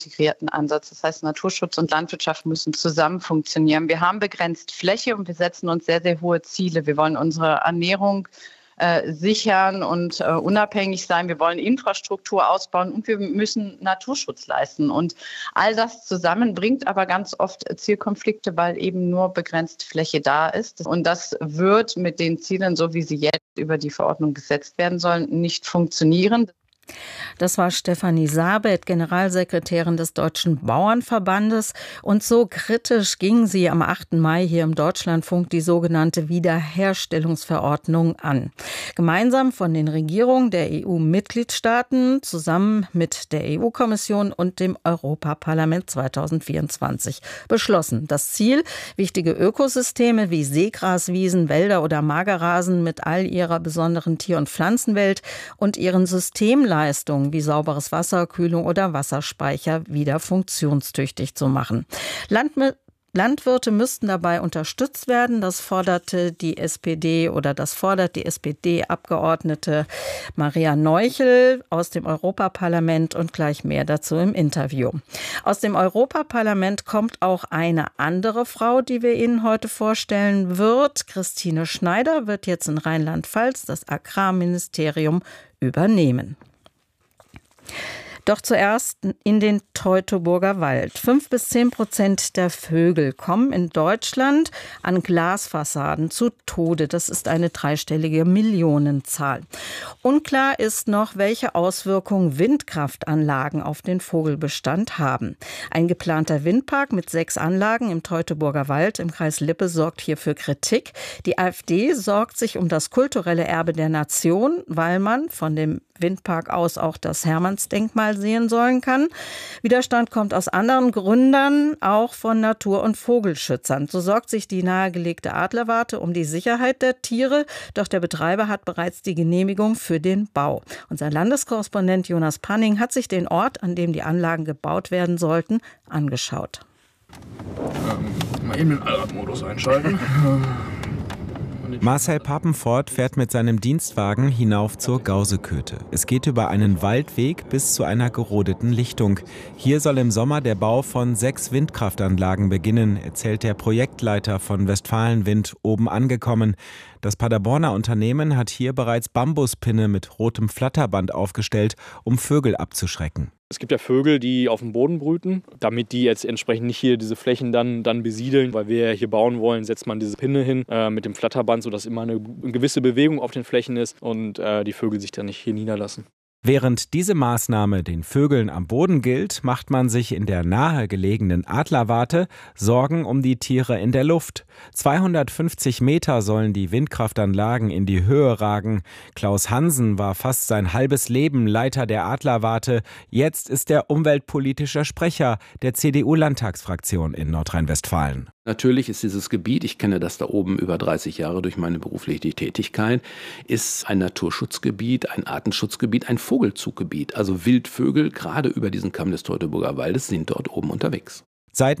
integrierten Ansatz. Das heißt, Naturschutz und Landwirtschaft müssen zusammen funktionieren. Wir haben begrenzt Fläche und wir setzen uns sehr, sehr hohe Ziele. Wir wollen unsere Ernährung sichern und unabhängig sein. Wir wollen Infrastruktur ausbauen und wir müssen Naturschutz leisten. Und all das zusammen bringt aber ganz oft Zielkonflikte, weil eben nur begrenzt Fläche da ist. Und das wird mit den Zielen, so wie sie jetzt über die Verordnung gesetzt werden sollen, nicht funktionieren. Das war Stefanie Sabeth, Generalsekretärin des Deutschen Bauernverbandes. Und so kritisch ging sie am 8. Mai hier im Deutschlandfunk die sogenannte Wiederherstellungsverordnung an. Gemeinsam von den Regierungen der EU-Mitgliedstaaten zusammen mit der EU-Kommission und dem Europaparlament 2024 beschlossen. Das Ziel, wichtige Ökosysteme wie Seegraswiesen, Wälder oder Magerrasen mit all ihrer besonderen Tier- und Pflanzenwelt und ihren Systemleistungen wie sauberes Wasser, Kühlung oder Wasserspeicher wieder funktionstüchtig zu machen. Landwirte müssten dabei unterstützt werden. Das fordert die SPD-Abgeordnete Maria Neuchel aus dem Europaparlament und gleich mehr dazu im Interview. Aus dem Europaparlament kommt auch eine andere Frau, die wir Ihnen heute vorstellen wird. Christine Schneider wird jetzt in Rheinland-Pfalz das Agrarministerium übernehmen. Doch zuerst in den Teutoburger Wald. 5-10% der Vögel kommen in Deutschland an Glasfassaden zu Tode. Das ist eine dreistellige Millionenzahl. Unklar ist noch, welche Auswirkungen Windkraftanlagen auf den Vogelbestand haben. Ein geplanter Windpark mit 6 Anlagen im Teutoburger Wald im Kreis Lippe sorgt hier für Kritik. Die AfD sorgt sich um das kulturelle Erbe der Nation, weil man von dem Windpark aus auch das Hermannsdenkmal sehen sollen kann. Widerstand kommt aus anderen Gründen, auch von Natur- und Vogelschützern. So sorgt sich die nahegelegte Adlerwarte um die Sicherheit der Tiere, doch der Betreiber hat bereits die Genehmigung für den Bau. Unser Landeskorrespondent Jonas Panning hat sich den Ort, an dem die Anlagen gebaut werden sollten, angeschaut. Mal eben den Allradmodus einschalten. Marcel Papenfort fährt mit seinem Dienstwagen hinauf zur Gauseköte. Es geht über einen Waldweg bis zu einer gerodeten Lichtung. Hier soll im Sommer der Bau von 6 Windkraftanlagen beginnen, erzählt der Projektleiter von Westfalenwind, oben angekommen. Das Paderborner Unternehmen hat hier bereits Bambuspinne mit rotem Flatterband aufgestellt, um Vögel abzuschrecken. Es gibt ja Vögel, die auf dem Boden brüten. Damit die jetzt entsprechend nicht hier diese Flächen dann besiedeln, weil wir ja hier bauen wollen, setzt man diese Pinne hin mit dem Flatterband, sodass immer eine gewisse Bewegung auf den Flächen ist und die Vögel sich dann nicht hier niederlassen. Während diese Maßnahme den Vögeln am Boden gilt, macht man sich in der nahegelegenen Adlerwarte Sorgen um die Tiere in der Luft. 250 Meter sollen die Windkraftanlagen in die Höhe ragen. Klaus Hansen war fast sein halbes Leben Leiter der Adlerwarte. Jetzt ist er umweltpolitischer Sprecher der CDU-Landtagsfraktion in Nordrhein-Westfalen. Natürlich ist dieses Gebiet, ich kenne das da oben über 30 Jahre durch meine berufliche Tätigkeit, ist ein Naturschutzgebiet, ein Artenschutzgebiet, ein Vogelzuggebiet. Also Wildvögel, gerade über diesen Kamm des Teutoburger Waldes, sind dort oben unterwegs. Seit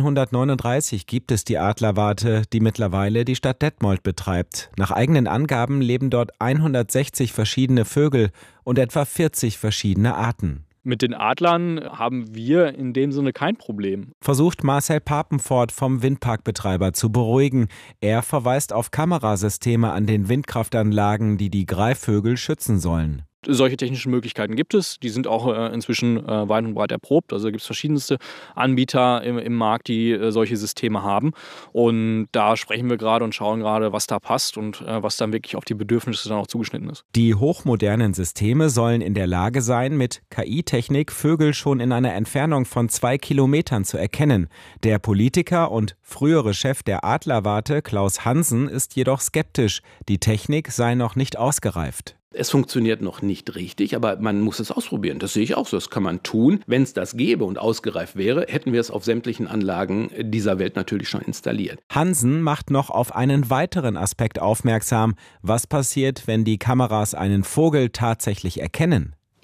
1939 gibt es die Adlerwarte, die mittlerweile die Stadt Detmold betreibt. Nach eigenen Angaben leben dort 160 verschiedene Vögel und etwa 40 verschiedene Arten. Mit den Adlern haben wir in dem Sinne kein Problem. Versucht Marcel Papenfort vom Windparkbetreiber zu beruhigen. Er verweist auf Kamerasysteme an den Windkraftanlagen, die die Greifvögel schützen sollen. Solche technischen Möglichkeiten gibt es. Die sind auch inzwischen weit und breit erprobt. Also gibt es verschiedenste Anbieter im Markt, die solche Systeme haben. Und da sprechen wir gerade und schauen gerade, was da passt und was dann wirklich auf die Bedürfnisse dann auch zugeschnitten ist. Die hochmodernen Systeme sollen in der Lage sein, mit KI-Technik Vögel schon in einer Entfernung von 2 Kilometern zu erkennen. Der Politiker und frühere Chef der Adlerwarte, Klaus Hansen, ist jedoch skeptisch. Die Technik sei noch nicht ausgereift. Es funktioniert noch nicht richtig, aber man muss es ausprobieren. Das sehe ich auch so. Das kann man tun. Wenn es das gäbe und ausgereift wäre, hätten wir es auf sämtlichen Anlagen dieser Welt natürlich schon installiert. Hansen macht noch auf einen weiteren Aspekt aufmerksam. Was passiert, wenn die Kameras einen Vogel tatsächlich erkennen? Ich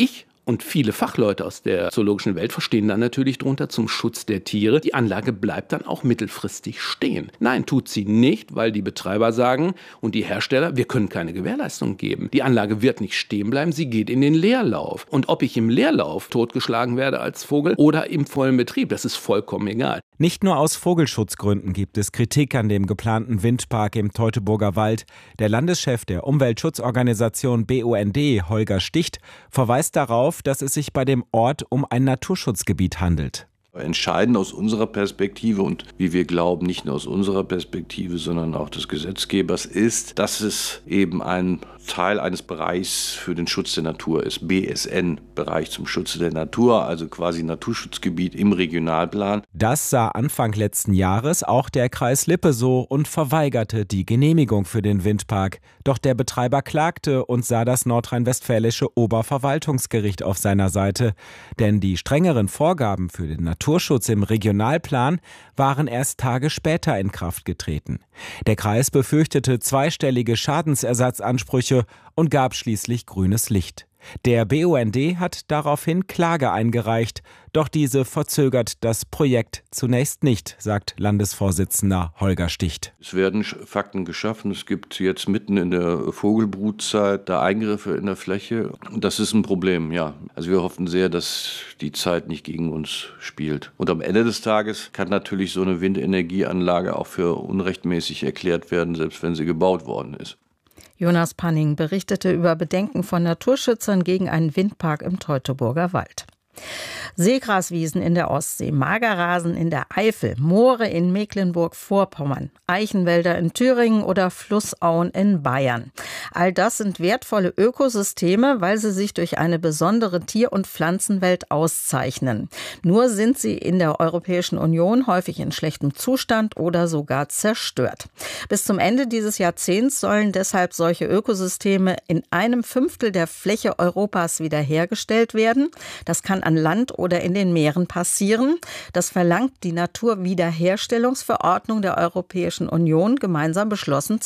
Und viele Fachleute aus der zoologischen Welt verstehen dann natürlich darunter zum Schutz der Tiere. Die Anlage bleibt dann auch mittelfristig stehen. Nein, tut sie nicht, weil die Betreiber sagen und die Hersteller, wir können keine Gewährleistung geben. Die Anlage wird nicht stehen bleiben, sie geht in den Leerlauf. Und ob ich im Leerlauf totgeschlagen werde als Vogel oder im vollen Betrieb, das ist vollkommen egal. Nicht nur aus Vogelschutzgründen gibt es Kritik an dem geplanten Windpark im Teutoburger Wald. Der Landeschef der Umweltschutzorganisation BUND, Holger Sticht, verweist darauf, dass es sich bei dem Ort um ein Naturschutzgebiet handelt. Entscheidend aus unserer Perspektive und wie wir glauben, nicht nur aus unserer Perspektive, sondern auch des Gesetzgebers ist, dass es eben ein Teil eines Bereichs für den Schutz der Natur ist, BSN, Bereich zum Schutze der Natur, also quasi Naturschutzgebiet im Regionalplan. Das sah Anfang letzten Jahres auch der Kreis Lippe so und verweigerte die Genehmigung für den Windpark. Doch der Betreiber klagte und sah das nordrhein-westfälische Oberverwaltungsgericht auf seiner Seite. Denn die strengeren Vorgaben für den Naturschutz im Regionalplan waren erst Tage später in Kraft getreten. Der Kreis befürchtete zweistellige Schadensersatzansprüche und gab schließlich grünes Licht. Der BUND hat daraufhin Klage eingereicht, doch diese verzögert das Projekt zunächst nicht, sagt Landesvorsitzender Holger Sticht. Es werden Fakten geschaffen. Es gibt jetzt mitten in der Vogelbrutzeit da Eingriffe in der Fläche. Das ist ein Problem, ja. Also wir hoffen sehr, dass die Zeit nicht gegen uns spielt. Und am Ende des Tages kann natürlich so eine Windenergieanlage auch für unrechtmäßig erklärt werden, selbst wenn sie gebaut worden ist. Jonas Panning berichtete über Bedenken von Naturschützern gegen einen Windpark im Teutoburger Wald. Seegraswiesen in der Ostsee, Magerrasen in der Eifel, Moore in Mecklenburg-Vorpommern, Eichenwälder in Thüringen oder Flussauen in Bayern. All das sind wertvolle Ökosysteme, weil sie sich durch eine besondere Tier- und Pflanzenwelt auszeichnen. Nur sind sie in der Europäischen Union häufig in schlechtem Zustand oder sogar zerstört. Bis zum Ende dieses Jahrzehnts sollen deshalb solche Ökosysteme in 1/5 der Fläche Europas wiederhergestellt werden. Das kann an Land oder in den Meeren passieren. Das verlangt die Naturwiederherstellungsverordnung der Europäischen Union, gemeinsam beschlossen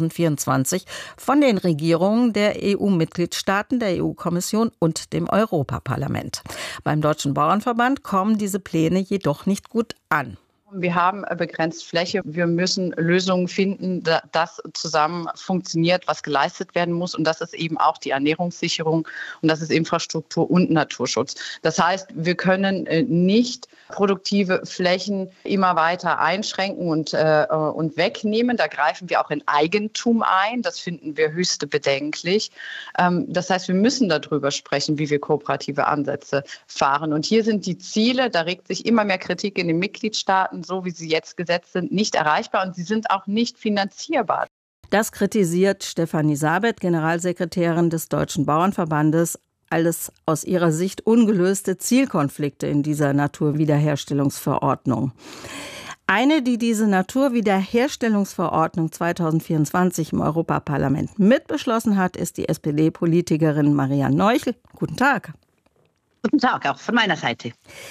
2024 von den Regierungen der EU-Mitgliedstaaten, der EU-Kommission und dem Europaparlament. Beim Deutschen Bauernverband kommen diese Pläne jedoch nicht gut an. Wir haben begrenzt Fläche. Wir müssen Lösungen finden, dass zusammen funktioniert, was geleistet werden muss. Und das ist eben auch die Ernährungssicherung und das ist Infrastruktur und Naturschutz. Das heißt, wir können nicht produktive Flächen immer weiter einschränken und wegnehmen. Da greifen wir auch in Eigentum ein. Das finden wir höchst bedenklich. Das heißt, wir müssen darüber sprechen, wie wir kooperative Ansätze fahren. Und hier sind die Ziele, da regt sich immer mehr Kritik in den Mitgliedstaaten, so wie sie jetzt gesetzt sind, nicht erreichbar und sie sind auch nicht finanzierbar. Das kritisiert Stefanie Sabet, Generalsekretärin des Deutschen Bauernverbandes, alles aus ihrer Sicht ungelöste Zielkonflikte in dieser Naturwiederherstellungsverordnung. Eine, die diese Naturwiederherstellungsverordnung 2024 im Europaparlament mitbeschlossen hat, ist die SPD-Politikerin Marianne Neuchel. Guten Tag. Guten Tag, auch von meiner Seite.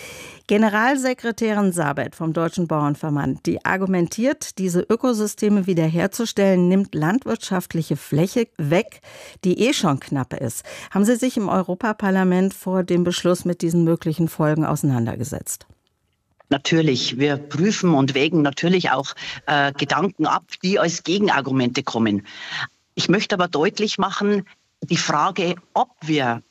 Generalsekretärin Sabet vom Deutschen Bauernverband, die argumentiert, diese Ökosysteme wiederherzustellen, nimmt landwirtschaftliche Fläche weg, die schon knapp ist. Haben Sie sich im Europaparlament vor dem Beschluss mit diesen möglichen Folgen auseinandergesetzt? Natürlich, wir prüfen und wägen natürlich auch Gedanken ab, die als Gegenargumente kommen. Ich möchte aber deutlich machen, die Frage, ob wir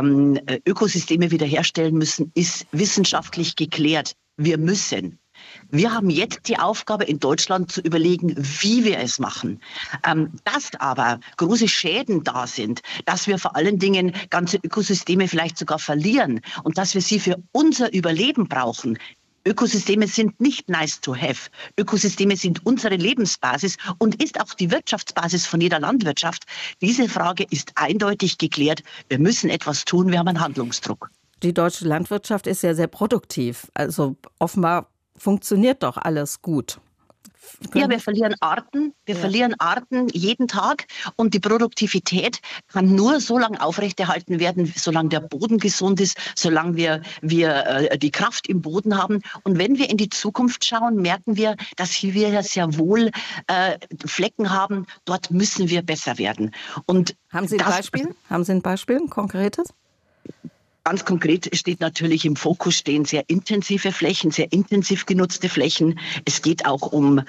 Ökosysteme wiederherstellen müssen, ist wissenschaftlich geklärt. Wir müssen. Wir haben jetzt die Aufgabe, in Deutschland zu überlegen, wie wir es machen. Dass aber große Schäden da sind, dass wir vor allen Dingen ganze Ökosysteme vielleicht sogar verlieren und dass wir sie für unser Überleben brauchen. Ökosysteme sind nicht nice to have. Ökosysteme sind unsere Lebensbasis und ist auch die Wirtschaftsbasis von jeder Landwirtschaft. Diese Frage ist eindeutig geklärt. Wir müssen etwas tun. Wir haben einen Handlungsdruck. Die deutsche Landwirtschaft ist ja sehr produktiv. Also offenbar funktioniert doch alles gut. Ja, wir verlieren Arten. Wir verlieren Arten jeden Tag. Und die Produktivität kann nur so lange aufrechterhalten werden, solange der Boden gesund ist, solange wir die Kraft im Boden haben. Und wenn wir in die Zukunft schauen, merken wir, dass wir ja sehr wohl Flecken haben. Dort müssen wir besser werden. Und Haben Sie ein Beispiel? Haben Sie ein Beispiel, ein konkretes? Ganz konkret steht natürlich im Fokus stehen sehr intensive Flächen, sehr intensiv genutzte Flächen. Es geht auch um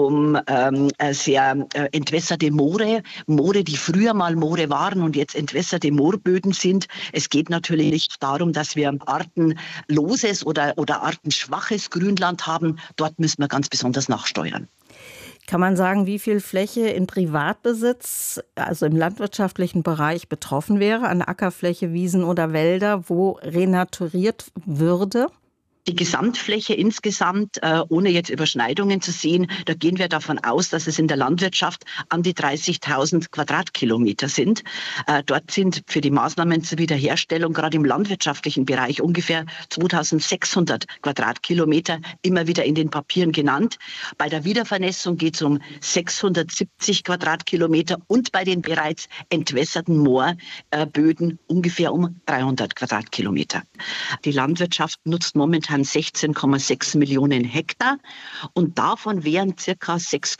sehr entwässerte Moore, die früher mal Moore waren und jetzt entwässerte Moorböden sind. Es geht natürlich darum, dass wir artenloses oder artenschwaches Grünland haben. Dort müssen wir ganz besonders nachsteuern. Kann man sagen, wie viel Fläche in Privatbesitz, also im landwirtschaftlichen Bereich, betroffen wäre an Ackerfläche, Wiesen oder Wälder, wo renaturiert würde? Die Gesamtfläche insgesamt, ohne jetzt Überschneidungen zu sehen, da gehen wir davon aus, dass es in der Landwirtschaft an die 30.000 Quadratkilometer sind. Dort sind für die Maßnahmen zur Wiederherstellung gerade im landwirtschaftlichen Bereich ungefähr 2.600 Quadratkilometer immer wieder in den Papieren genannt. Bei der Wiedervernässung geht es um 670 Quadratkilometer und bei den bereits entwässerten Moorböden ungefähr um 300 Quadratkilometer. Die Landwirtschaft nutzt momentan 16,6 Millionen Hektar und davon wären ca.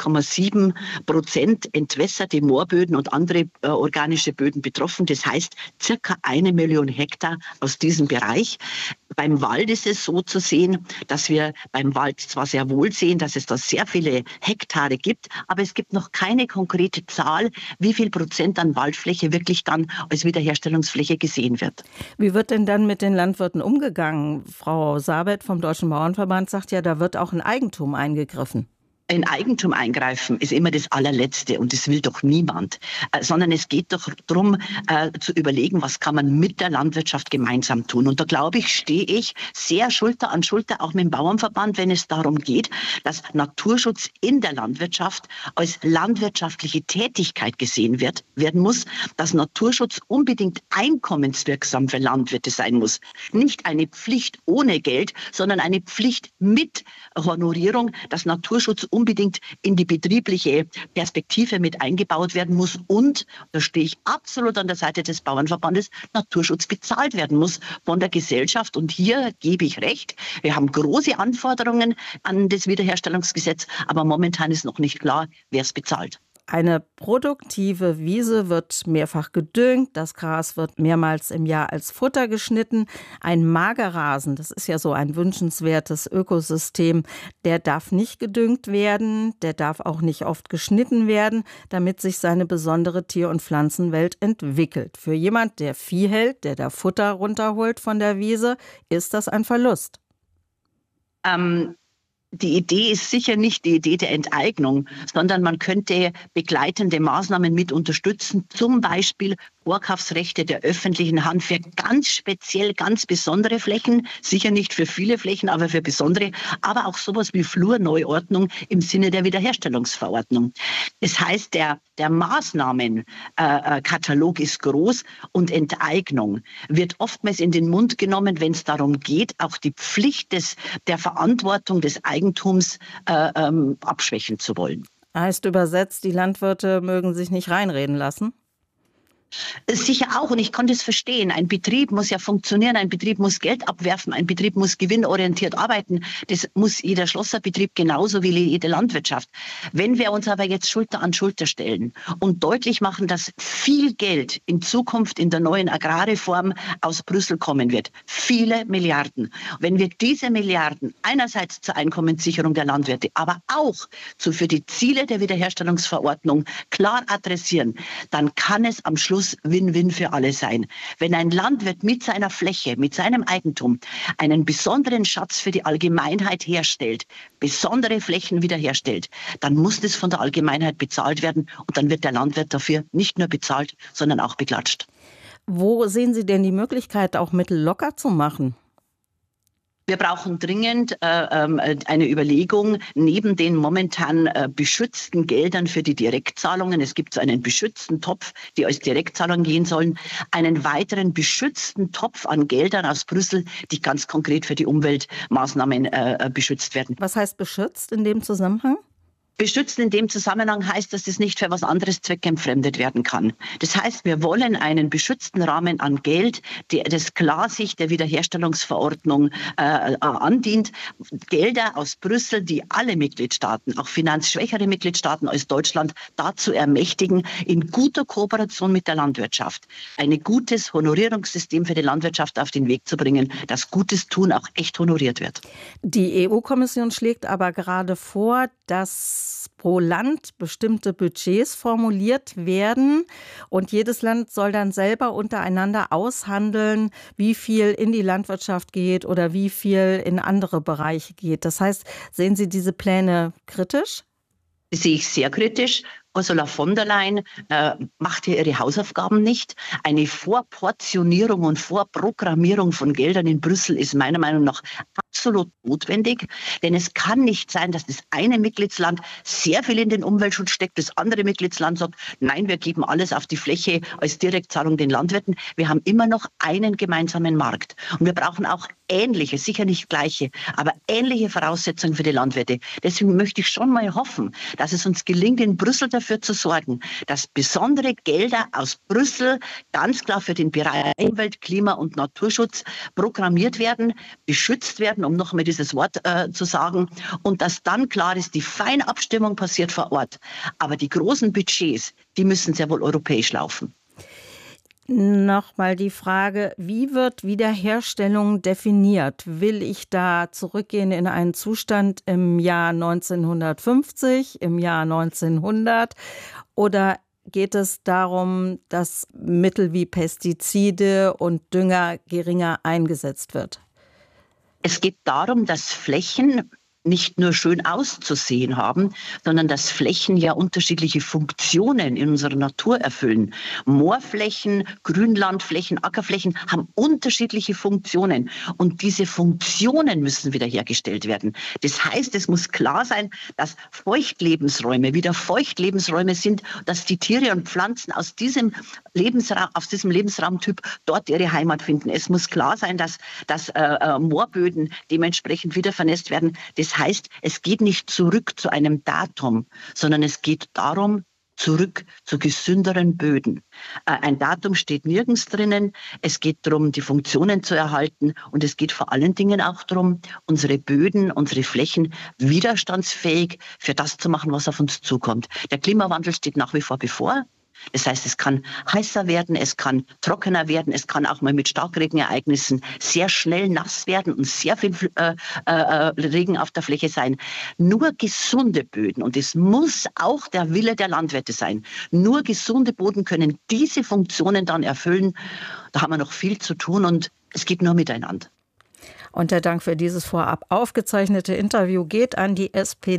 6,7% entwässerte Moorböden und andere organische Böden betroffen. Das heißt, ca. 1 Million Hektar aus diesem Bereich. Beim Wald ist es so zu sehen, dass wir beim Wald zwar sehr wohl sehen, dass es da sehr viele Hektare gibt, aber es gibt noch keine konkrete Zahl, wie viel Prozent an Waldfläche wirklich dann als Wiederherstellungsfläche gesehen wird. Wie wird denn dann mit den Landwirten umgegangen? Frau Sabet vom Deutschen Bauernverband sagt ja, da wird auch in Eigentum eingegriffen. In Eigentum eingreifen ist immer das Allerletzte und das will doch niemand, sondern es geht doch darum, zu überlegen, was kann man mit der Landwirtschaft gemeinsam tun. Und da glaube ich, stehe ich sehr Schulter an Schulter auch mit dem Bauernverband, wenn es darum geht, dass Naturschutz in der Landwirtschaft als landwirtschaftliche Tätigkeit gesehen werden muss, dass Naturschutz unbedingt einkommenswirksam für Landwirte sein muss. Nicht eine Pflicht ohne Geld, sondern eine Pflicht mit Honorierung, dass Naturschutz unbedingt in die betriebliche Perspektive mit eingebaut werden muss und, da stehe ich absolut an der Seite des Bauernverbandes, Naturschutz bezahlt werden muss von der Gesellschaft. Und hier gebe ich recht, wir haben große Anforderungen an das Wiederherstellungsgesetz, aber momentan ist noch nicht klar, wer es bezahlt. Eine produktive Wiese wird mehrfach gedüngt, das Gras wird mehrmals im Jahr als Futter geschnitten. Ein Magerrasen, das ist ja so ein wünschenswertes Ökosystem, der darf nicht gedüngt werden, der darf auch nicht oft geschnitten werden, damit sich seine besondere Tier- und Pflanzenwelt entwickelt. Für jemand, der Vieh hält, der da Futter runterholt von der Wiese, ist das ein Verlust. Die Idee ist sicher nicht die Idee der Enteignung, sondern man könnte begleitende Maßnahmen mit unterstützen, zum Beispiel Vorkaufsrechte der öffentlichen Hand für ganz speziell, ganz besondere Flächen, sicher nicht für viele Flächen, aber für besondere, aber auch sowas wie Flurneuordnung im Sinne der Wiederherstellungsverordnung. Das heißt, der Maßnahmenkatalog ist groß und Enteignung wird oftmals in den Mund genommen, wenn es darum geht, auch die Pflicht der Verantwortung des Eigentums abschwächen zu wollen. Heißt übersetzt, die Landwirte mögen sich nicht reinreden lassen? Sicher auch, und ich kann das verstehen. Ein Betrieb muss ja funktionieren, ein Betrieb muss Geld abwerfen, ein Betrieb muss gewinnorientiert arbeiten. Das muss jeder Schlosserbetrieb genauso wie jede Landwirtschaft. Wenn wir uns aber jetzt Schulter an Schulter stellen und deutlich machen, dass viel Geld in Zukunft in der neuen Agrarreform aus Brüssel kommen wird, viele Milliarden. Wenn wir diese Milliarden einerseits zur Einkommenssicherung der Landwirte, aber auch für die Ziele der Wiederherstellungsverordnung klar adressieren, dann kann es am Schluss Win-Win für alle sein. Wenn ein Landwirt mit seiner Fläche, mit seinem Eigentum einen besonderen Schatz für die Allgemeinheit herstellt, besondere Flächen wiederherstellt, dann muss das von der Allgemeinheit bezahlt werden und dann wird der Landwirt dafür nicht nur bezahlt, sondern auch beklatscht. Wo sehen Sie denn die Möglichkeit, auch Mittel locker zu machen? Wir brauchen dringend eine Überlegung neben den momentan beschützten Geldern für die Direktzahlungen. Es gibt so einen beschützten Topf, die als Direktzahlung gehen sollen. Einen weiteren beschützten Topf an Geldern aus Brüssel, die ganz konkret für die Umweltmaßnahmen beschützt werden. Was heißt beschützt in dem Zusammenhang? Beschützen in dem Zusammenhang heißt, dass das nicht für was anderes zweckentfremdet werden kann. Das heißt, wir wollen einen beschützten Rahmen an Geld, das klar sich der Wiederherstellungsverordnung andient. Gelder aus Brüssel, die alle Mitgliedstaaten, auch finanzschwächere Mitgliedstaaten als Deutschland, dazu ermächtigen, in guter Kooperation mit der Landwirtschaft ein gutes Honorierungssystem für die Landwirtschaft auf den Weg zu bringen, dass gutes Tun auch echt honoriert wird. Die EU-Kommission schlägt aber gerade vor, dass pro Land bestimmte Budgets formuliert werden und jedes Land soll dann selber untereinander aushandeln, wie viel in die Landwirtschaft geht oder wie viel in andere Bereiche geht. Das heißt, sehen Sie diese Pläne kritisch? Das sehe ich sehr kritisch. Ursula von der Leyen macht hier ihre Hausaufgaben nicht. Eine Vorportionierung und Vorprogrammierung von Geldern in Brüssel ist meiner Meinung nach absolut notwendig. Denn es kann nicht sein, dass das eine Mitgliedsland sehr viel in den Umweltschutz steckt, das andere Mitgliedsland sagt, nein, wir geben alles auf die Fläche als Direktzahlung den Landwirten. Wir haben immer noch einen gemeinsamen Markt. Und wir brauchen auch ähnliche, sicher nicht gleiche, aber ähnliche Voraussetzungen für die Landwirte. Deswegen möchte ich schon mal hoffen, dass es uns gelingt, in Brüssel dafür zu sorgen, dass besondere Gelder aus Brüssel ganz klar für den Bereich Umwelt, Klima und Naturschutz programmiert werden, beschützt werden, um noch einmal dieses Wort zu sagen, und dass dann klar ist, die Feinabstimmung passiert vor Ort. Aber die großen Budgets, die müssen sehr wohl europäisch laufen. Nochmal die Frage, wie wird Wiederherstellung definiert? Will ich da zurückgehen in einen Zustand im Jahr 1950, im Jahr 1900? Oder geht es darum, dass Mittel wie Pestizide und Dünger geringer eingesetzt wird? Es geht darum, dass Flächen nicht nur schön auszusehen haben, sondern dass Flächen ja unterschiedliche Funktionen in unserer Natur erfüllen. Moorflächen, Grünlandflächen, Ackerflächen haben unterschiedliche Funktionen und diese Funktionen müssen wiederhergestellt werden. Das heißt, es muss klar sein, dass Feuchtlebensräume wieder Feuchtlebensräume sind, dass die Tiere und Pflanzen aus diesem Lebensraumtyp dort ihre Heimat finden. Es muss klar sein, dass Moorböden dementsprechend wieder vernässt werden. Das heißt, es geht nicht zurück zu einem Datum, sondern es geht darum, zurück zu gesünderen Böden. Ein Datum steht nirgends drinnen. Es geht darum, die Funktionen zu erhalten. Und es geht vor allen Dingen auch darum, unsere Böden, unsere Flächen widerstandsfähig für das zu machen, was auf uns zukommt. Der Klimawandel steht nach wie vor bevor. Das heißt, es kann heißer werden, es kann trockener werden, es kann auch mal mit Starkregenereignissen sehr schnell nass werden und sehr viel Regen auf der Fläche sein. Nur gesunde Böden, und es muss auch der Wille der Landwirte sein, nur gesunde Böden können diese Funktionen dann erfüllen. Da haben wir noch viel zu tun und es geht nur miteinander. Und der Dank für dieses vorab aufgezeichnete Interview geht an die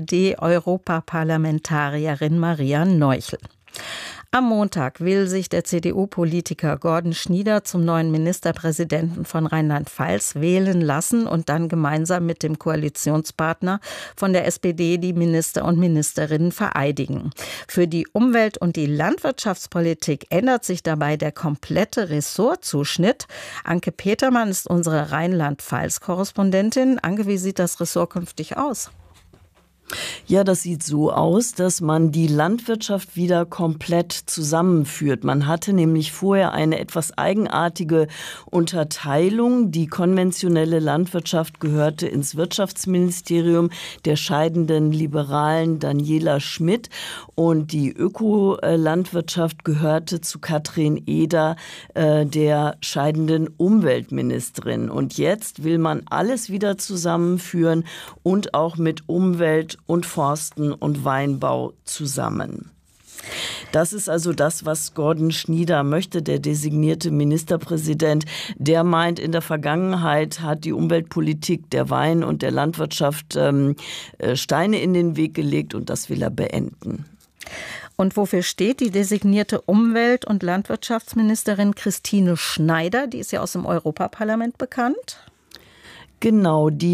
SPD-Europaparlamentarierin Maria Neuchel. Am Montag will sich der CDU-Politiker Gordon Schnieder zum neuen Ministerpräsidenten von Rheinland-Pfalz wählen lassen und dann gemeinsam mit dem Koalitionspartner von der SPD die Minister und Ministerinnen vereidigen. Für die Umwelt- und die Landwirtschaftspolitik ändert sich dabei der komplette Ressortzuschnitt. Anke Petermann ist unsere Rheinland-Pfalz-Korrespondentin. Anke, wie sieht das Ressort künftig aus? Ja, das sieht so aus, dass man die Landwirtschaft wieder komplett zusammenführt. Man hatte nämlich vorher eine etwas eigenartige Unterteilung. Die konventionelle Landwirtschaft gehörte ins Wirtschaftsministerium der scheidenden Liberalen Daniela Schmidt und die Ökolandwirtschaft gehörte zu Katrin Eder, der scheidenden Umweltministerin. Und jetzt will man alles wieder zusammenführen und auch mit Umwelt und Forsten und Weinbau zusammen. Das ist also das, was Gordon Schnieder möchte, der designierte Ministerpräsident. Der meint, in der Vergangenheit hat die Umweltpolitik der Wein- und der Landwirtschaft Steine in den Weg gelegt und das will er beenden. Und wofür steht die designierte Umwelt- und Landwirtschaftsministerin Christine Schneider? Die ist ja aus dem Europaparlament bekannt. Genau, die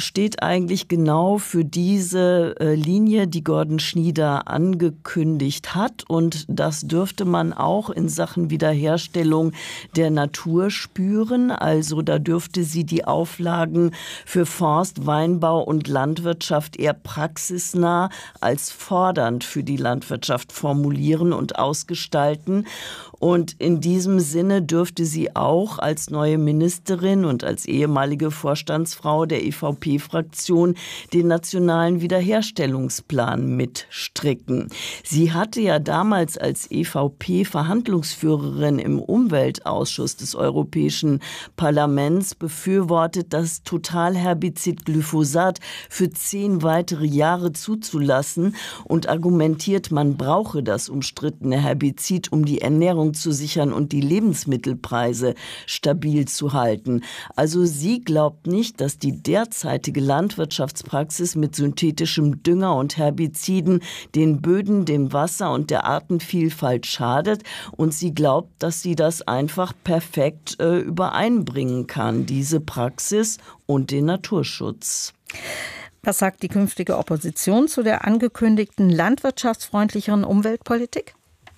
steht eigentlich genau für diese Linie, die Gordon Schnieder angekündigt hat. Und das dürfte man auch in Sachen Wiederherstellung der Natur spüren. Also da dürfte sie die Auflagen für Forst, Weinbau und Landwirtschaft eher praxisnah als fordernd für die Landwirtschaft formulieren und ausgestalten. Und in diesem Sinne dürfte sie auch als neue Ministerin und als ehemalige Vorstandsfrau der EVP-Fraktion den nationalen Wiederherstellungsplan mitstricken. Sie hatte ja damals als EVP-Verhandlungsführerin im Umweltausschuss des Europäischen Parlaments befürwortet, das Totalherbizid Glyphosat für 10 weitere Jahre zuzulassen und argumentiert, man brauche das umstrittene Herbizid, um die Ernährung zu sichern und die Lebensmittelpreise stabil zu halten. Also sie glaubt nicht, dass die derzeitige Landwirtschaftspraxis mit synthetischem Dünger und Herbiziden den Böden, dem Wasser und der Artenvielfalt schadet. Und sie glaubt, dass sie das einfach perfekt übereinbringen kann, diese Praxis und den Naturschutz. Was sagt die künftige Opposition zu der angekündigten landwirtschaftsfreundlicheren Umweltpolitik?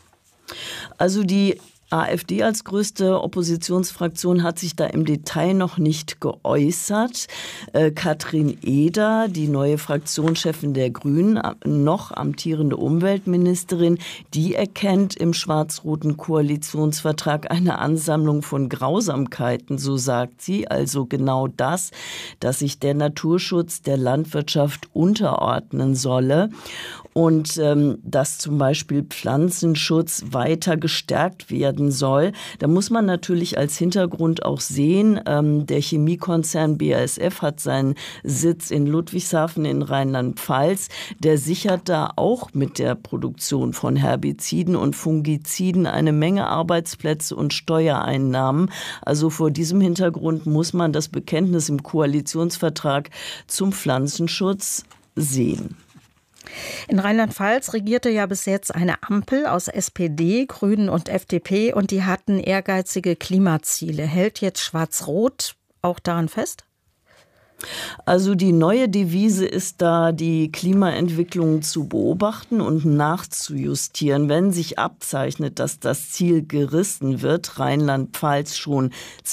Also die AfD als größte Oppositionsfraktion hat sich da im Detail noch nicht geäußert. Katrin Eder, die neue Fraktionschefin der Grünen, noch amtierende Umweltministerin, die erkennt im schwarz-roten Koalitionsvertrag eine Ansammlung von Grausamkeiten, so sagt sie. Also genau das, dass sich der Naturschutz der Landwirtschaft unterordnen solle. Und dass zum Beispiel Pflanzenschutz weiter gestärkt werden soll. Da muss man natürlich als Hintergrund auch sehen, der Chemiekonzern BASF hat seinen Sitz in Ludwigshafen in Rheinland-Pfalz. Der sichert da auch mit der Produktion von Herbiziden und Fungiziden eine Menge Arbeitsplätze und Steuereinnahmen. Also vor diesem Hintergrund muss man das Bekenntnis im Koalitionsvertrag zum Pflanzenschutz sehen. In Rheinland-Pfalz regierte ja bis jetzt eine Ampel aus SPD, Grünen und FDP und die hatten ehrgeizige Klimaziele. Hält jetzt Schwarz-Rot auch daran fest? Also die neue Devise ist da, die Klimaentwicklung zu beobachten und nachzujustieren. Wenn sich abzeichnet, dass das Ziel gerissen wird, Rheinland-Pfalz schon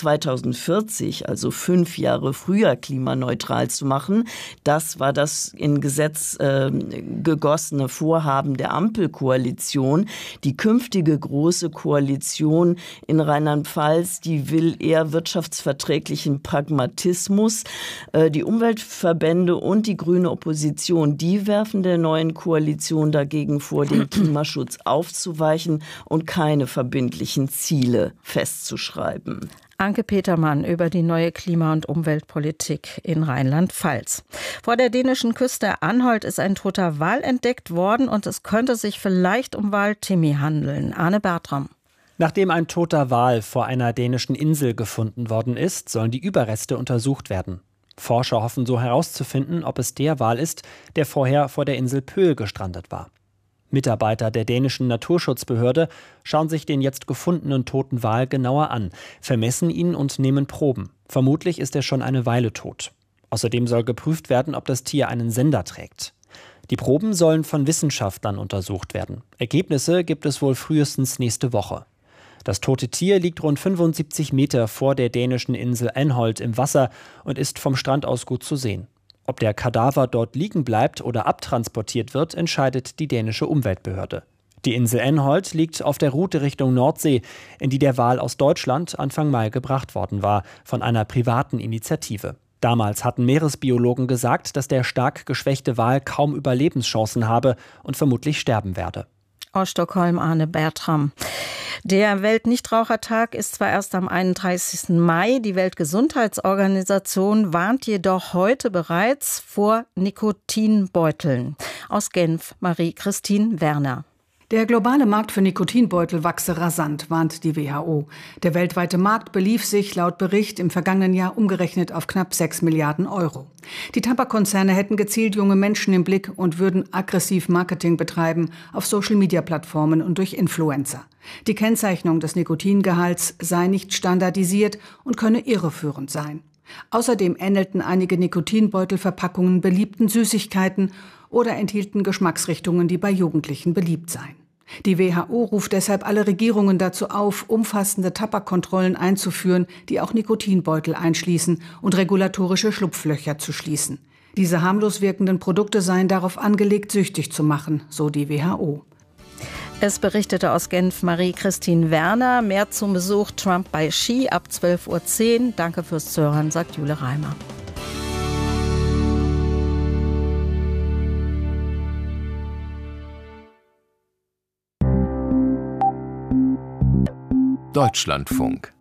2040, also 5 Jahre früher klimaneutral zu machen, das war das in Gesetz gegossene Vorhaben der Ampelkoalition. Die künftige große Koalition in Rheinland-Pfalz, die will eher wirtschaftsverträglichen Pragmatismus. Die Umweltverbände und die grüne Opposition, die werfen der neuen Koalition dagegen vor, den Klimaschutz aufzuweichen und keine verbindlichen Ziele festzuschreiben. Anke Petermann über die neue Klima- und Umweltpolitik in Rheinland-Pfalz. Vor der dänischen Küste Anholt ist ein toter Wal entdeckt worden und es könnte sich vielleicht um Wal-Timmy handeln. Arne Bertram. Nachdem ein toter Wal vor einer dänischen Insel gefunden worden ist, sollen die Überreste untersucht werden. Forscher hoffen so herauszufinden, ob es der Wal ist, der vorher vor der Insel Pöhl gestrandet war. Mitarbeiter der dänischen Naturschutzbehörde schauen sich den jetzt gefundenen toten Wal genauer an, vermessen ihn und nehmen Proben. Vermutlich ist er schon eine Weile tot. Außerdem soll geprüft werden, ob das Tier einen Sender trägt. Die Proben sollen von Wissenschaftlern untersucht werden. Ergebnisse gibt es wohl frühestens nächste Woche. Das tote Tier liegt rund 75 Meter vor der dänischen Insel Anholt im Wasser und ist vom Strand aus gut zu sehen. Ob der Kadaver dort liegen bleibt oder abtransportiert wird, entscheidet die dänische Umweltbehörde. Die Insel Anholt liegt auf der Route Richtung Nordsee, in die der Wal aus Deutschland Anfang Mai gebracht worden war, von einer privaten Initiative. Damals hatten Meeresbiologen gesagt, dass der stark geschwächte Wal kaum Überlebenschancen habe und vermutlich sterben werde. Aus Stockholm Arne Bertram. Der Weltnichtrauchertag ist zwar erst am 31. Mai, die Weltgesundheitsorganisation warnt jedoch heute bereits vor Nikotinbeuteln. Aus Genf Marie-Christine Werner. Der globale Markt für Nikotinbeutel wachse rasant, warnt die WHO. Der weltweite Markt belief sich laut Bericht im vergangenen Jahr umgerechnet auf knapp 6 Milliarden Euro. Die Tabakkonzerne hätten gezielt junge Menschen im Blick und würden aggressiv Marketing betreiben auf Social-Media-Plattformen und durch Influencer. Die Kennzeichnung des Nikotingehalts sei nicht standardisiert und könne irreführend sein. Außerdem ähnelten einige Nikotinbeutelverpackungen beliebten Süßigkeiten oder enthielten Geschmacksrichtungen, die bei Jugendlichen beliebt seien. Die WHO ruft deshalb alle Regierungen dazu auf, umfassende Tabakkontrollen einzuführen, die auch Nikotinbeutel einschließen und regulatorische Schlupflöcher zu schließen. Diese harmlos wirkenden Produkte seien darauf angelegt, süchtig zu machen, so die WHO. Es berichtete aus Genf Marie-Christine Werner. Mehr zum Besuch Trump bei Xi ab 12:10 Uhr. Danke fürs Zuhören, sagt Jule Reimer. Deutschlandfunk.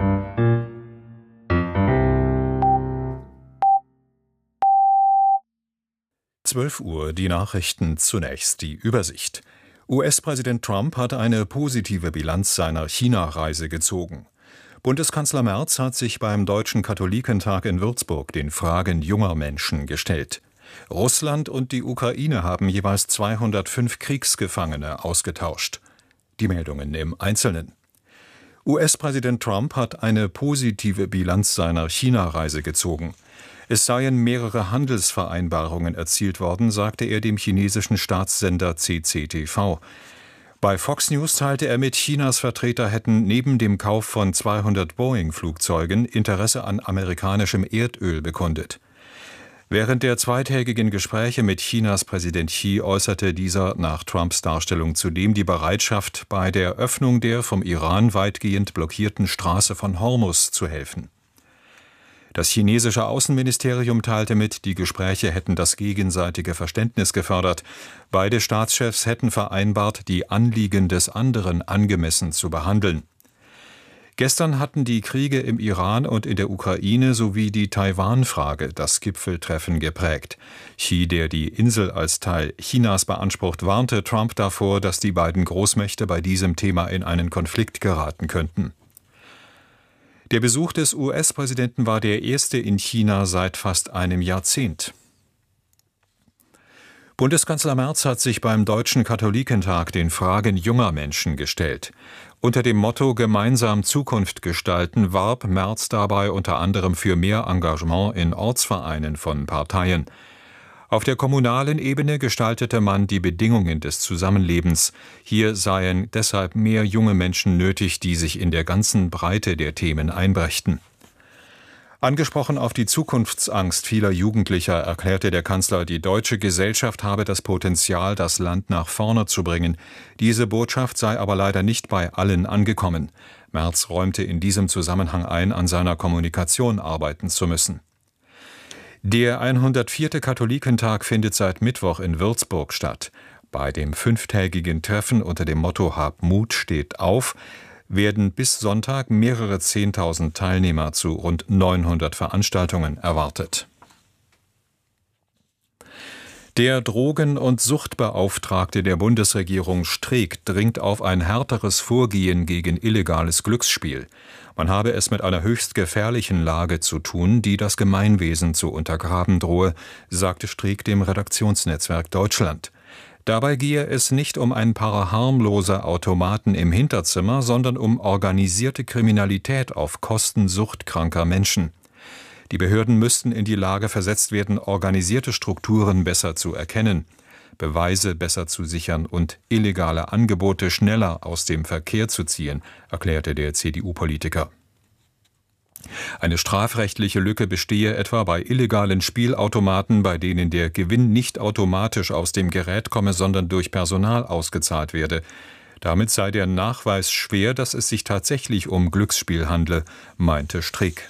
Uhr, die Nachrichten zunächst, die Übersicht. US-Präsident Trump hat eine positive Bilanz seiner China-Reise gezogen. Bundeskanzler Merz hat sich beim Deutschen Katholikentag in Würzburg den Fragen junger Menschen gestellt. Russland und die Ukraine haben jeweils 205 Kriegsgefangene ausgetauscht. Die Meldungen im Einzelnen. US-Präsident Trump hat eine positive Bilanz seiner China-Reise gezogen. Es seien mehrere Handelsvereinbarungen erzielt worden, sagte er dem chinesischen Staatssender CCTV. Bei Fox News teilte er mit, Chinas Vertreter hätten neben dem Kauf von 200 Boeing-Flugzeugen Interesse an amerikanischem Erdöl bekundet. Während der zweitägigen Gespräche mit Chinas Präsident Xi äußerte dieser nach Trumps Darstellung zudem die Bereitschaft, bei der Öffnung der vom Iran weitgehend blockierten Straße von Hormuz zu helfen. Das chinesische Außenministerium teilte mit, die Gespräche hätten das gegenseitige Verständnis gefördert. Beide Staatschefs hätten vereinbart, die Anliegen des anderen angemessen zu behandeln. Gestern hatten die Kriege im Iran und in der Ukraine sowie die Taiwan-Frage das Gipfeltreffen geprägt. Xi, der die Insel als Teil Chinas beansprucht, warnte Trump davor, dass die beiden Großmächte bei diesem Thema in einen Konflikt geraten könnten. Der Besuch des US-Präsidenten war der erste in China seit fast einem Jahrzehnt. Bundeskanzler Merz hat sich beim Deutschen Katholikentag den Fragen junger Menschen gestellt. Unter dem Motto »Gemeinsam Zukunft gestalten« warb Merz dabei unter anderem für mehr Engagement in Ortsvereinen von Parteien. Auf der kommunalen Ebene gestaltete man die Bedingungen des Zusammenlebens. Hier seien deshalb mehr junge Menschen nötig, die sich in der ganzen Breite der Themen einbrächten. Angesprochen auf die Zukunftsangst vieler Jugendlicher erklärte der Kanzler, die deutsche Gesellschaft habe das Potenzial, das Land nach vorne zu bringen. Diese Botschaft sei aber leider nicht bei allen angekommen. Merz räumte in diesem Zusammenhang ein, an seiner Kommunikation arbeiten zu müssen. Der 104. Katholikentag findet seit Mittwoch in Würzburg statt. Bei dem 5-tägigen Treffen unter dem Motto »Hab Mut, steht auf« werden bis Sonntag mehrere 10.000 Teilnehmer zu rund 900 Veranstaltungen erwartet. Der Drogen- und Suchtbeauftragte der Bundesregierung Streeck dringt auf ein härteres Vorgehen gegen illegales Glücksspiel. Man habe es mit einer höchst gefährlichen Lage zu tun, die das Gemeinwesen zu untergraben drohe, sagte Streeck dem Redaktionsnetzwerk Deutschland. Dabei gehe es nicht um ein paar harmlose Automaten im Hinterzimmer, sondern um organisierte Kriminalität auf Kosten suchtkranker Menschen. Die Behörden müssten in die Lage versetzt werden, organisierte Strukturen besser zu erkennen, Beweise besser zu sichern und illegale Angebote schneller aus dem Verkehr zu ziehen, erklärte der CDU-Politiker. Eine strafrechtliche Lücke bestehe etwa bei illegalen Spielautomaten, bei denen der Gewinn nicht automatisch aus dem Gerät komme, sondern durch Personal ausgezahlt werde. Damit sei der Nachweis schwer, dass es sich tatsächlich um Glücksspiel handle, meinte Streeck.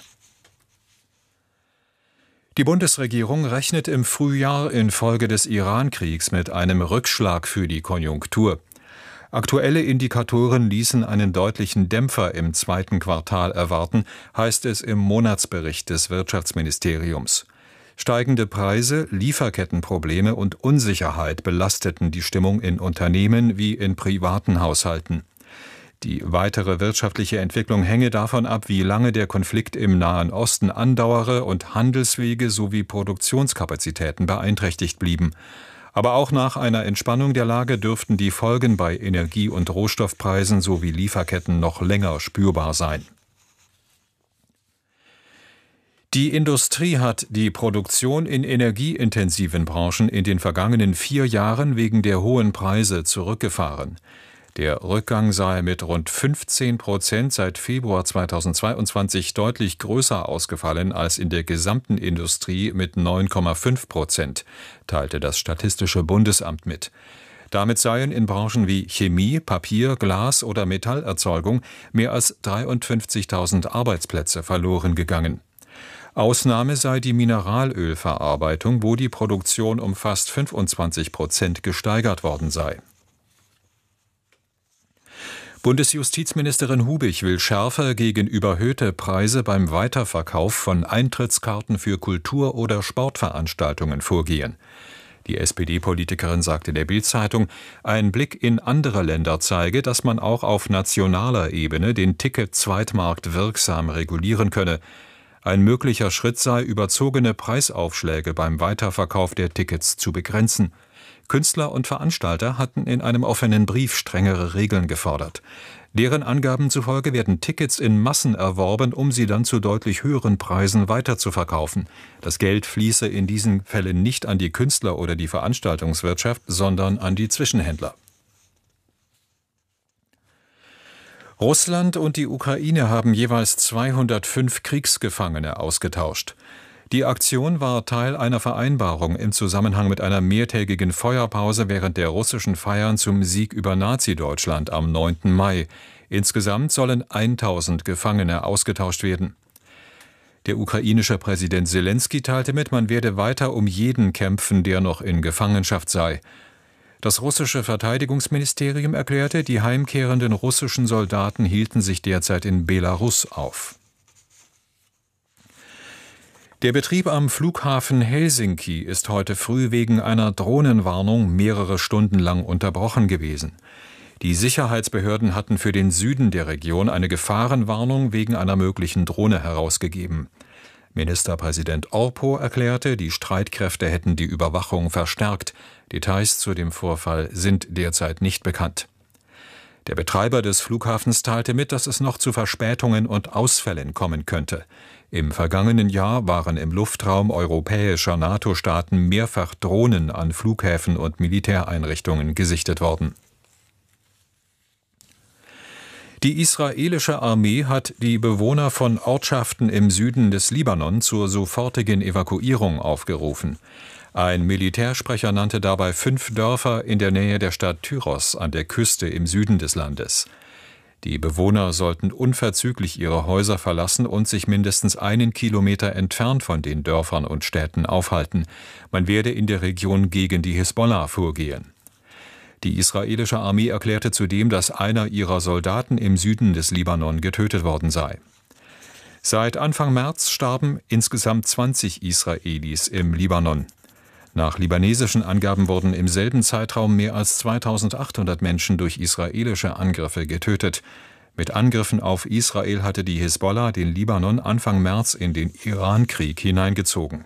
Die Bundesregierung rechnet im Frühjahr infolge des Iran-Kriegs mit einem Rückschlag für die Konjunktur. Aktuelle Indikatoren ließen einen deutlichen Dämpfer im zweiten Quartal erwarten, heißt es im Monatsbericht des Wirtschaftsministeriums. Steigende Preise, Lieferkettenprobleme und Unsicherheit belasteten die Stimmung in Unternehmen wie in privaten Haushalten. Die weitere wirtschaftliche Entwicklung hänge davon ab, wie lange der Konflikt im Nahen Osten andauere und Handelswege sowie Produktionskapazitäten beeinträchtigt blieben. Aber auch nach einer Entspannung der Lage dürften die Folgen bei Energie- und Rohstoffpreisen sowie Lieferketten noch länger spürbar sein. Die Industrie hat die Produktion in energieintensiven Branchen in den vergangenen 4 Jahren wegen der hohen Preise zurückgefahren. Der Rückgang sei mit rund 15% seit Februar 2022 deutlich größer ausgefallen als in der gesamten Industrie mit 9,5%, teilte das Statistische Bundesamt mit. Damit seien in Branchen wie Chemie, Papier, Glas oder Metallerzeugung mehr als 53.000 Arbeitsplätze verloren gegangen. Ausnahme sei die Mineralölverarbeitung, wo die Produktion um fast 25% gesteigert worden sei. Bundesjustizministerin Hubig will schärfer gegen überhöhte Preise beim Weiterverkauf von Eintrittskarten für Kultur- oder Sportveranstaltungen vorgehen. Die SPD-Politikerin sagte der Bild-Zeitung, ein Blick in andere Länder zeige, dass man auch auf nationaler Ebene den Ticket-Zweitmarkt wirksam regulieren könne. Ein möglicher Schritt sei, überzogene Preisaufschläge beim Weiterverkauf der Tickets zu begrenzen. Künstler und Veranstalter hatten in einem offenen Brief strengere Regeln gefordert. Deren Angaben zufolge werden Tickets in Massen erworben, um sie dann zu deutlich höheren Preisen weiterzuverkaufen. Das Geld fließe in diesen Fällen nicht an die Künstler oder die Veranstaltungswirtschaft, sondern an die Zwischenhändler. Russland und die Ukraine haben jeweils 205 Kriegsgefangene ausgetauscht. Die Aktion war Teil einer Vereinbarung im Zusammenhang mit einer mehrtägigen Feuerpause während der russischen Feiern zum Sieg über Nazi-Deutschland am 9. Mai. Insgesamt sollen 1000 Gefangene ausgetauscht werden. Der ukrainische Präsident Selenskyj teilte mit, man werde weiter um jeden kämpfen, der noch in Gefangenschaft sei. Das russische Verteidigungsministerium erklärte, die heimkehrenden russischen Soldaten hielten sich derzeit in Belarus auf. Der Betrieb am Flughafen Helsinki ist heute früh wegen einer Drohnenwarnung mehrere Stunden lang unterbrochen gewesen. Die Sicherheitsbehörden hatten für den Süden der Region eine Gefahrenwarnung wegen einer möglichen Drohne herausgegeben. Ministerpräsident Orpo erklärte, die Streitkräfte hätten die Überwachung verstärkt. Details zu dem Vorfall sind derzeit nicht bekannt. Der Betreiber des Flughafens teilte mit, dass es noch zu Verspätungen und Ausfällen kommen könnte. Im vergangenen Jahr waren im Luftraum europäischer NATO-Staaten mehrfach Drohnen an Flughäfen und Militäreinrichtungen gesichtet worden. Die israelische Armee hat die Bewohner von Ortschaften im Süden des Libanon zur sofortigen Evakuierung aufgerufen. Ein Militärsprecher nannte dabei 5 Dörfer in der Nähe der Stadt Tyros an der Küste im Süden des Landes. Die Bewohner sollten unverzüglich ihre Häuser verlassen und sich mindestens 1 Kilometer entfernt von den Dörfern und Städten aufhalten. Man werde in der Region gegen die Hisbollah vorgehen. Die israelische Armee erklärte zudem, dass einer ihrer Soldaten im Süden des Libanon getötet worden sei. Seit Anfang März starben insgesamt 20 Israelis im Libanon. Nach libanesischen Angaben wurden im selben Zeitraum mehr als 2800 Menschen durch israelische Angriffe getötet. Mit Angriffen auf Israel hatte die Hisbollah den Libanon Anfang März in den Irankrieg hineingezogen.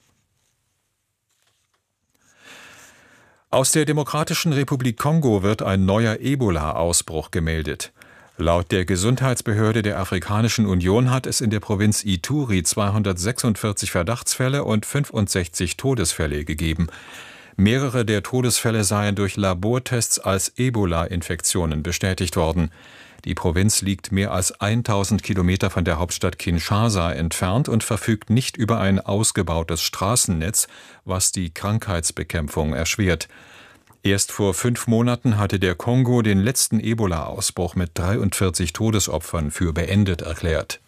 Aus der Demokratischen Republik Kongo wird ein neuer Ebola-Ausbruch gemeldet. Laut der Gesundheitsbehörde der Afrikanischen Union hat es in der Provinz Ituri 246 Verdachtsfälle und 65 Todesfälle gegeben. Mehrere der Todesfälle seien durch Labortests als Ebola-Infektionen bestätigt worden. Die Provinz liegt mehr als 1000 Kilometer von der Hauptstadt Kinshasa entfernt und verfügt nicht über ein ausgebautes Straßennetz, was die Krankheitsbekämpfung erschwert. Erst vor 5 Monaten hatte der Kongo den letzten Ebola-Ausbruch mit 43 Todesopfern für beendet erklärt.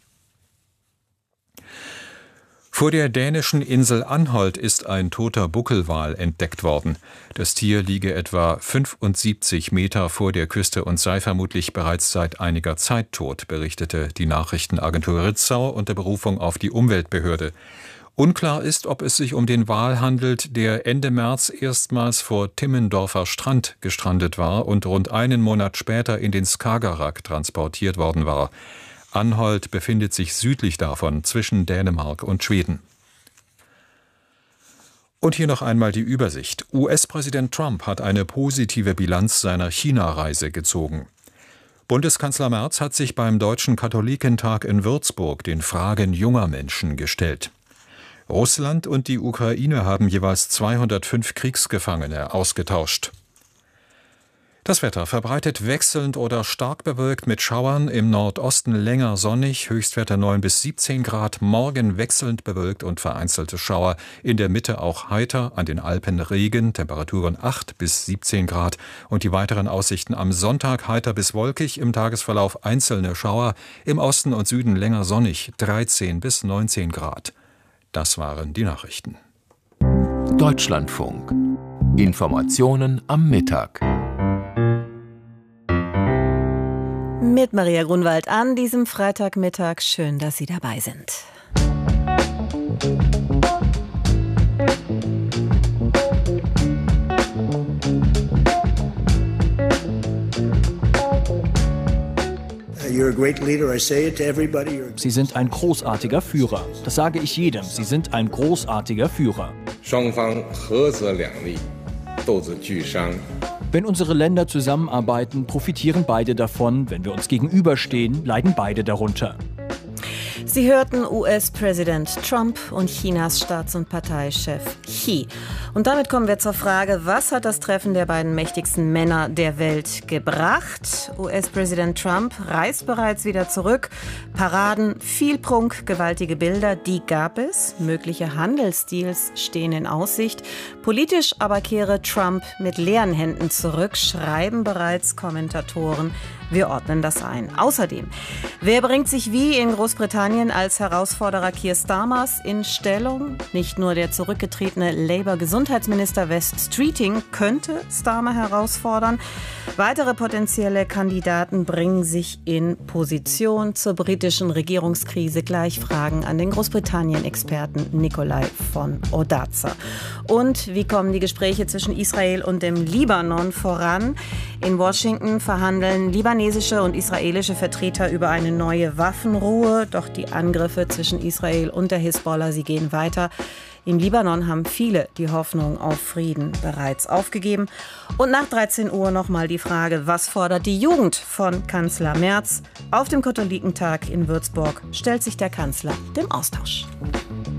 Vor der dänischen Insel Anholt ist ein toter Buckelwal entdeckt worden. Das Tier liege etwa 75 Meter vor der Küste und sei vermutlich bereits seit einiger Zeit tot, berichtete die Nachrichtenagentur Ritzau unter Berufung auf die Umweltbehörde. Unklar ist, ob es sich um den Wal handelt, der Ende März erstmals vor Timmendorfer Strand gestrandet war und rund einen Monat später in den Skagerrak transportiert worden war. Anholt befindet sich südlich davon, zwischen Dänemark und Schweden. Und hier noch einmal die Übersicht. US-Präsident Trump hat eine positive Bilanz seiner China-Reise gezogen. Bundeskanzler Merz hat sich beim Deutschen Katholikentag in Würzburg den Fragen junger Menschen gestellt. Russland und die Ukraine haben jeweils 205 Kriegsgefangene ausgetauscht. Das Wetter verbreitet wechselnd oder stark bewölkt mit Schauern, im Nordosten länger sonnig, Höchstwerte 9 bis 17 Grad, morgen wechselnd bewölkt und vereinzelte Schauer, in der Mitte auch heiter, an den Alpen Regen, Temperaturen 8 bis 17 Grad und die weiteren Aussichten am Sonntag heiter bis wolkig, im Tagesverlauf einzelne Schauer, im Osten und Süden länger sonnig, 13 bis 19 Grad. Das waren die Nachrichten. Deutschlandfunk. Informationen am Mittag. Mit Maria Grunwald an diesem Freitagmittag. Schön, dass Sie dabei sind. Sie sind ein großartiger Führer. Das sage ich jedem. Sie sind ein großartiger Führer. Wenn unsere Länder zusammenarbeiten, profitieren beide davon. Wenn wir uns gegenüberstehen, leiden beide darunter. Sie hörten US-Präsident Trump und Chinas Staats- und Parteichef Xi. Und damit kommen wir zur Frage, was hat das Treffen der beiden mächtigsten Männer der Welt gebracht? US-Präsident Trump reist bereits wieder zurück. Paraden, viel Prunk, gewaltige Bilder, die gab es. Mögliche Handelsdeals stehen in Aussicht. Politisch aber kehre Trump mit leeren Händen zurück, schreiben bereits Kommentatoren. Wir ordnen das ein. Außerdem, wer bringt sich wie in Großbritannien als Herausforderer Keir Starmers in Stellung? Nicht nur der zurückgetretene Labour-Gesundheitsminister Wes Streeting könnte Starmer herausfordern. Weitere potenzielle Kandidaten bringen sich in Position zur britischen Regierungskrise. Gleich Fragen an den Großbritannien-Experten Nikolai von Odaza. Und wie kommen die Gespräche zwischen Israel und dem Libanon voran? In Washington verhandeln libanesische und israelische Vertreter über eine neue Waffenruhe. Doch die Angriffe zwischen Israel und der Hisbollah, sie gehen weiter. Im Libanon haben viele die Hoffnung auf Frieden bereits aufgegeben. Und nach 13 Uhr nochmal die Frage, was fordert die Jugend von Kanzler Merz? Auf dem Katholikentag in Würzburg stellt sich der Kanzler dem Austausch.